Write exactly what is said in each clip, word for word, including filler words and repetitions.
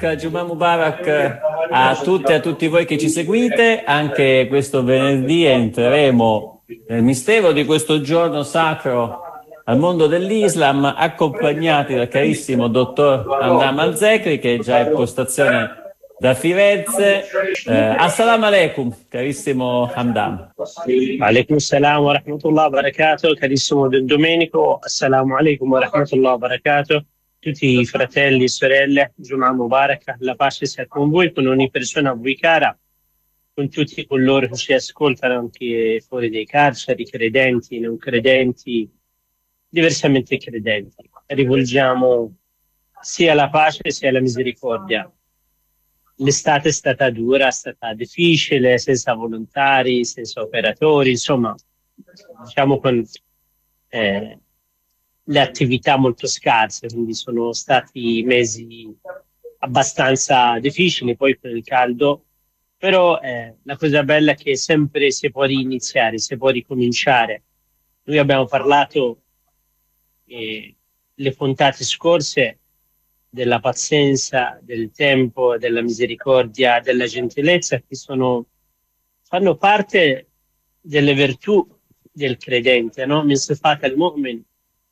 Juma Mubarak a tutte e a tutti voi che ci seguite. Anche questo venerdì entreremo nel mistero di questo giorno sacro al mondo dell'Islam, accompagnati dal carissimo dottor Hamdam Al-Zekri, che è già in postazione da Firenze. Eh, assalamu alaikum, carissimo Hamdam. Alaikum salam wa rahmatullah wa barakatuh, carissimo Don Domenico. Assalamu alaikum wa rahmatullah wa barakatuh. Tutti i fratelli e sorelle, Juma Mubarak, la pace sia con voi, con ogni persona a voi cara, con tutti coloro che ci ascoltano anche fuori dai carceri, credenti, non credenti, diversamente credenti. Rivolgiamo sia la pace sia la misericordia. L'estate è stata dura, è stata difficile, senza volontari, senza operatori, insomma, diciamo con eh, le attività molto scarse, quindi sono stati mesi abbastanza difficili, poi per il caldo, però eh, la cosa bella è che sempre si può riniziare, si può ricominciare. Noi abbiamo parlato eh, le puntate scorse della pazienza, del tempo, della misericordia, della gentilezza, che sono, fanno parte delle virtù del credente, no? Min sifat al-mu'min.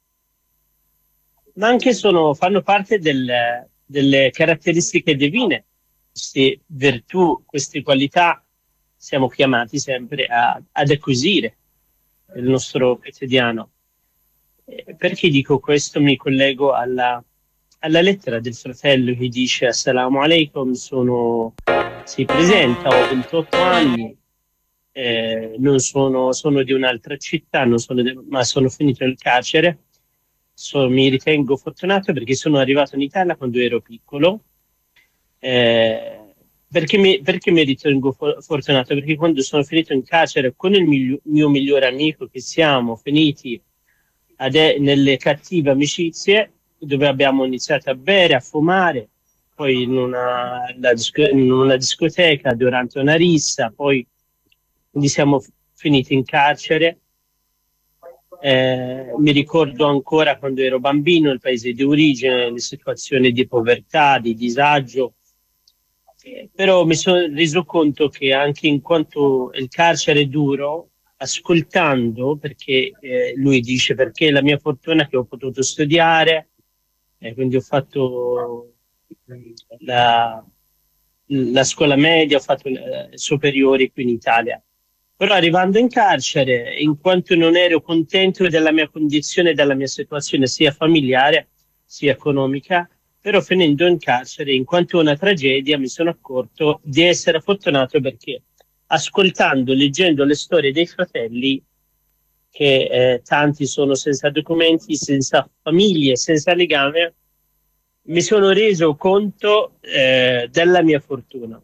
Ma anche sono, fanno parte del, delle caratteristiche divine. Queste virtù, queste qualità siamo chiamati sempre a, ad acquisire nel nostro quotidiano. Eh, perché dico questo? Mi collego alla alla lettera del fratello che dice assalamu alaikum, sono, si presenta, ho ventotto anni, eh, non sono, sono di un'altra città, non sono de- ma sono finito in carcere, so, mi ritengo fortunato perché sono arrivato in Italia quando ero piccolo, eh, perché, mi, perché mi ritengo fo- fortunato? Perché quando sono finito in carcere con il mio, mio migliore amico, che siamo finiti ade- nelle cattive amicizie, dove abbiamo iniziato a bere, a fumare, poi in una, la disco- in una discoteca durante una rissa, poi quindi siamo f- finiti in carcere. Eh, mi ricordo ancora quando ero bambino, il paese di origine, le situazioni di povertà, di disagio, eh, però mi sono reso conto che anche in quanto il carcere è duro, ascoltando, perché eh, lui dice perché la mia fortuna è che ho potuto studiare, e quindi ho fatto la, la scuola media, ho fatto le superiori qui in Italia. Però arrivando in carcere, in quanto non ero contento della mia condizione, della mia situazione sia familiare sia economica, però finendo in carcere, in quanto una tragedia, mi sono accorto di essere fortunato perché ascoltando, leggendo le storie dei fratelli, che eh, tanti sono senza documenti, senza famiglie, senza legame, mi sono reso conto eh, della mia fortuna.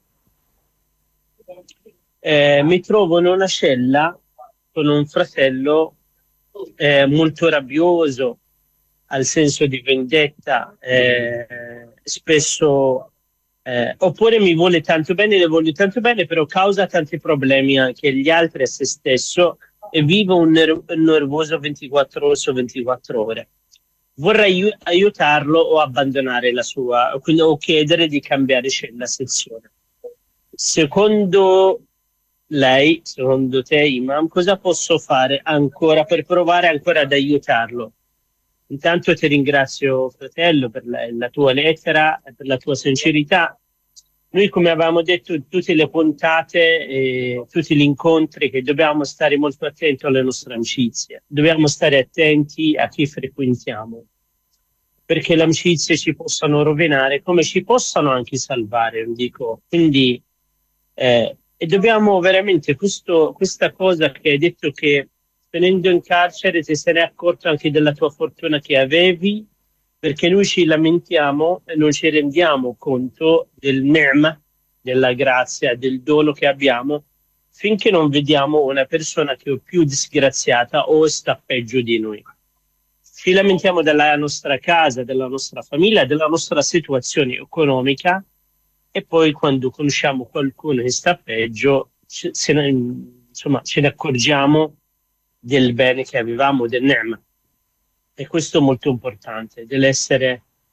Eh, mi trovo in una cella con un fratello eh, molto rabbioso, al senso di vendetta, eh, spesso eh, oppure mi vuole tanto bene, le voglio tanto bene, però causa tanti problemi anche agli altri e a se stesso e vive un, ner- un nervoso ventiquattro ore su ventiquattro ore. Vorrei aiu- aiutarlo o abbandonare la sua, quindi, o chiedere di cambiare cella sezione. Secondo lei, secondo te, Imam, cosa posso fare ancora per provare ancora ad aiutarlo? Intanto ti ringrazio, fratello, per la, la tua lettera e per la tua sincerità. Noi, come avevamo detto in tutte le puntate e tutti gli incontri, che dobbiamo stare molto attenti alle nostre amicizie, dobbiamo stare attenti a chi frequentiamo, perché le amicizie ci possano rovinare, come ci possano anche salvare, dico. Quindi, eh, e dobbiamo veramente, questo, questa cosa che hai detto che venendo in carcere ti sei accorto anche della tua fortuna che avevi, perché noi ci lamentiamo e non ci rendiamo conto del ni'ma, della grazia, del dono che abbiamo, finché non vediamo una persona che è più disgraziata o sta peggio di noi. Ci lamentiamo della nostra casa, della nostra famiglia, della nostra situazione economica e poi quando conosciamo qualcuno che sta peggio, ce, se ne, insomma, ce ne accorgiamo del bene che avevamo, del ni'ma. E questo è molto importante, dell'essere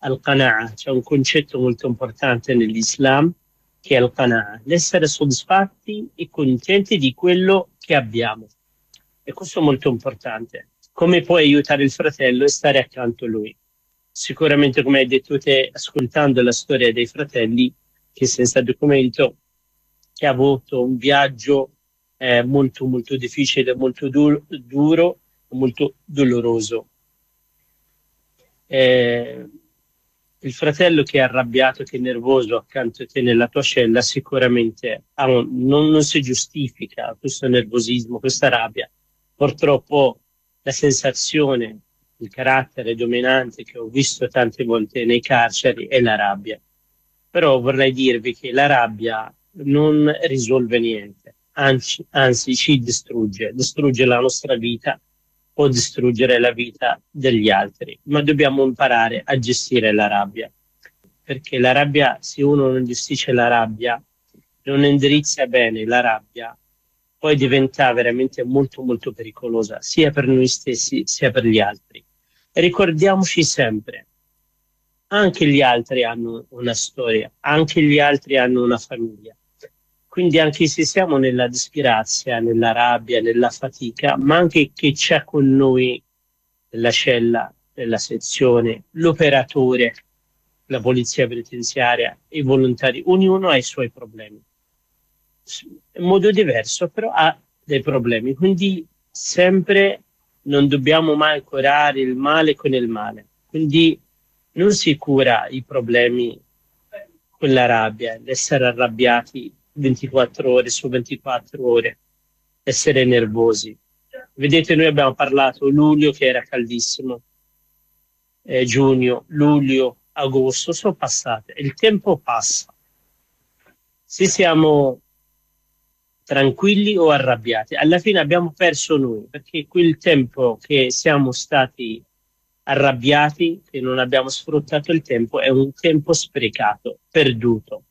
al-qana'a, c'è un concetto molto importante nell'Islam che è al-qana'a, l'essere soddisfatti e contenti di quello che abbiamo. E questo è molto importante. Come puoi aiutare il fratello e stare accanto a lui? Sicuramente, come hai detto te, ascoltando la storia dei fratelli, che senza documento, che ha avuto un viaggio eh, molto molto difficile, molto du- duro, molto doloroso. Eh, il fratello che è arrabbiato, che è nervoso accanto a te nella tua cella, sicuramente ha un- non, non si giustifica questo nervosismo, questa rabbia. Purtroppo la sensazione, il carattere dominante che ho visto tante volte nei carceri è la rabbia. Però vorrei dirvi che la rabbia non risolve niente, anzi, anzi ci distrugge, distrugge la nostra vita, può distruggere la vita degli altri, ma dobbiamo imparare a gestire la rabbia, perché la rabbia, se uno non gestisce la rabbia, non indirizza bene la rabbia, poi diventa veramente molto molto pericolosa, sia per noi stessi sia per gli altri. E ricordiamoci sempre, anche gli altri hanno una storia, anche gli altri hanno una famiglia. Quindi anche se siamo nella disgrazia, nella rabbia, nella fatica, ma anche che c'è con noi nella cella, nella sezione, l'operatore, la polizia penitenziaria, i volontari, ognuno ha i suoi problemi. In modo diverso, però ha dei problemi. Quindi sempre non dobbiamo mai curare il male con il male. Quindi non si cura i problemi con la rabbia, l'essere arrabbiati ventiquattro ore su ventiquattro ore, essere nervosi. Vedete, noi abbiamo parlato luglio che era caldissimo, eh, giugno, luglio, agosto, sono passate, il tempo passa. Se siamo tranquilli o arrabbiati, alla fine abbiamo perso noi, perché quel tempo che siamo stati arrabbiati, che non abbiamo sfruttato il tempo, è un tempo sprecato, perduto.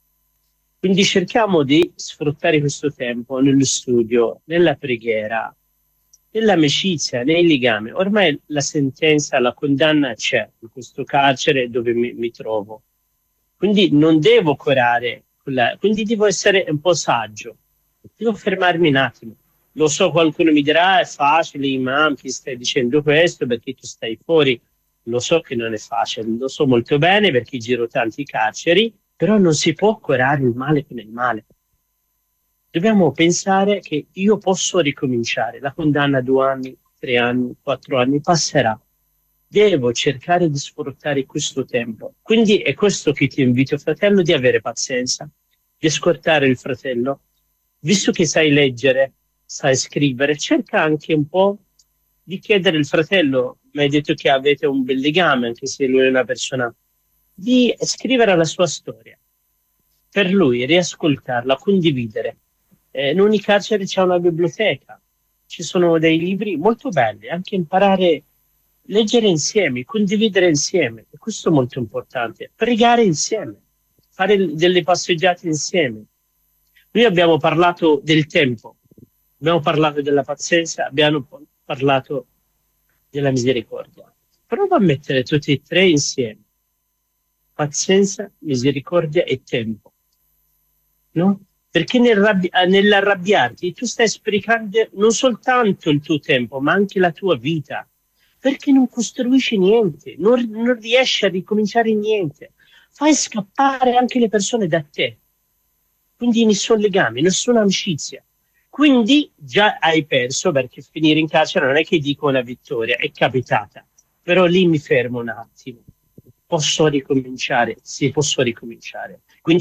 Quindi cerchiamo di sfruttare questo tempo nello studio, nella preghiera, nell'amicizia, nei legami. Ormai la sentenza, la condanna c'è in questo carcere dove mi, mi trovo. Quindi non devo curare, quella, quindi devo essere un po' saggio. Devo fermarmi un attimo. Lo so, qualcuno mi dirà, è facile, Imam, ti stai dicendo questo perché tu stai fuori. Lo so che non è facile, lo so molto bene perché giro tanti carceri, però non si può curare il male con il male. Dobbiamo pensare che io posso ricominciare. La condanna a due anni, tre anni, quattro anni passerà. Devo cercare di sfruttare questo tempo. Quindi è questo che ti invito, fratello, di avere pazienza, di ascoltare il fratello. Visto che sai leggere, sai scrivere, cerca anche un po' di chiedere al fratello, mi hai detto che avete un bel legame, anche se lui è una persona, di scrivere la sua storia. Per lui, riascoltarla, condividere. Eh, in ogni carcere c'è una biblioteca, ci sono dei libri molto belli, anche imparare a leggere insieme, condividere insieme, e questo è molto importante. Pregare insieme, fare delle passeggiate insieme. Noi abbiamo parlato del tempo, abbiamo parlato della pazienza, abbiamo parlato della misericordia. Prova a mettere tutti e tre insieme. Pazienza, misericordia e tempo. No? Perché nel rabbi- nell'arrabbiarti tu stai sprecando non soltanto il tuo tempo, ma anche la tua vita. Perché non costruisci niente, non, non riesci a ricominciare niente. Fai scappare anche le persone da te. Quindi nessun legame, nessuna amicizia. Quindi già hai perso, perché finire in carcere non è che dico una vittoria, è capitata. Però lì mi fermo un attimo. Posso ricominciare? Sì, posso ricominciare. Quindi